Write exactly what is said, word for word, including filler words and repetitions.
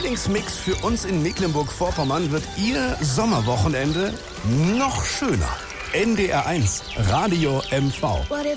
Lieblingsmix für uns in Mecklenburg-Vorpommern wird Ihr Sommerwochenende noch schöner. N D R eins Radio M V.